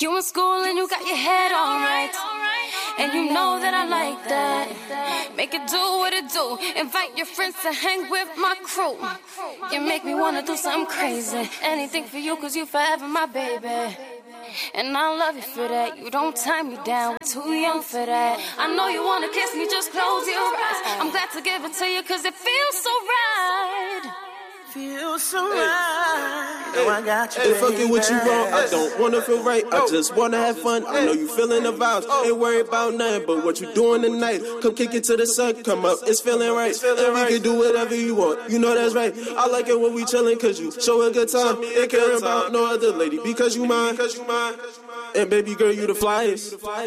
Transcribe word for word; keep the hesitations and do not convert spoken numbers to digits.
You in school and you got your head on right, and you know that I like that. Make it do what it do. Invite your friends to hang with my crew. You make me wanna do something crazy. Anything for you, cause you forever my baby. And I love you for that. You don't tie me down, too young for that. I know you wanna kiss me, just close your eyes. I'm glad to give it to you, cause it feels so right. Feels so right. Hey, oh, I got you. Hey, fucking what you want. I don't wanna feel right. I just wanna have fun. I know you feeling the vibes. Ain't worried about nothing but what you doing tonight. Come kick it to the sun. Come up. It's feeling right. And we can do whatever you want. You know that's right. I like it when we chillin' cause you show a good time. Ain't caring about no other lady because you mine. And baby girl, you the flyest.